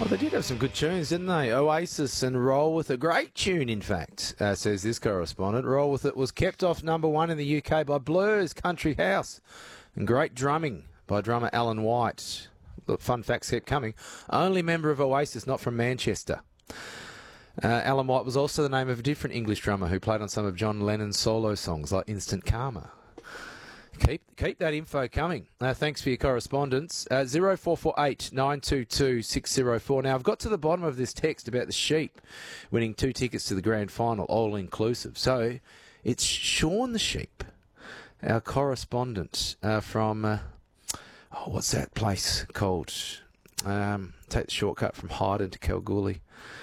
Well, they did have some good tunes, didn't they? Oasis and Roll With It. Great tune, in fact, says this correspondent. Roll With It was kept off number one in the UK by Blur's Country House. And great drumming by drummer Alan White. Look, fun facts kept coming. Only member of Oasis not from Manchester. Alan White was also the name of a different English drummer who played on some of John Lennon's solo songs like Instant Karma. Keep that info coming. Thanks for your correspondence. 0448 922 604. Now, I've got to the bottom of this text about the Sheep winning 2 tickets to the grand final, all inclusive. So it's Sean the Sheep, our correspondent from, what's that place called? Take the shortcut from Hyden to Kalgoorlie.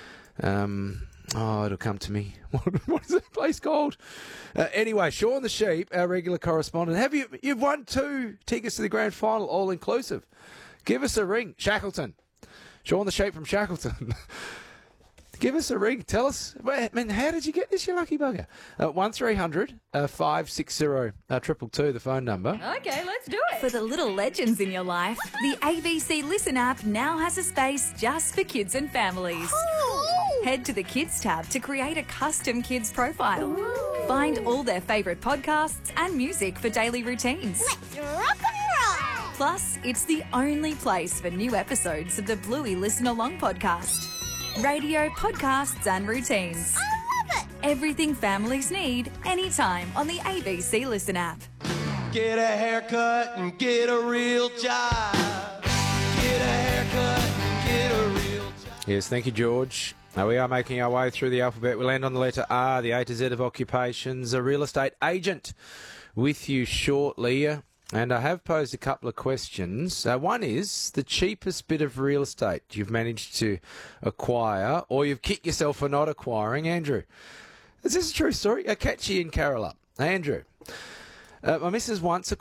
It'll come to me. What is that place called? Anyway, Sean the Sheep, our regular correspondent. You've won 2 tickets to the grand final, all inclusive. Give us a ring, Shackleton. Sean the Sheep from Shackleton. Give us a ring. Tell us, how did you get this, you lucky bugger? 1300 560 222, the phone number. Okay, let's do it. For the little legends in your life, the ABC Listen app now has a space just for kids and families. Head to the Kids tab to create a custom kids profile. Find all their favourite podcasts and music for daily routines. Let's rock and roll! Plus, it's the only place for new episodes of the Bluey Listen Along podcast. Radio, podcasts and routines. I love it! Everything families need, anytime on the ABC Listen app. Get a haircut and get a real job. Get a haircut and get a real job. Yes, thank you, George. Now we are making our way through the alphabet. We land on the letter R, the A to Z of occupations. A real estate agent with you shortly. And I have posed a couple of questions. One is the cheapest bit of real estate you've managed to acquire or you've kicked yourself for not acquiring. Andrew, is this a true story? Catch you in Carol up. Andrew, my missus once